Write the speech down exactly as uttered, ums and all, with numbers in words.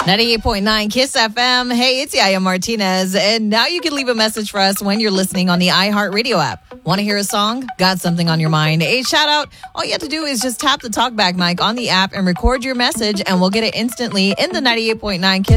ninety-eight point nine Kiss F M. Hey, it's Yaya Martinez. And now you can leave a message for us when you're listening on the iHeartRadio app. Want to hear a song? Got something on your mind? A shout out? All you have to do is just tap the talkback mic on the app and record your message, and we'll get it instantly in the ninety-eight point nine Kiss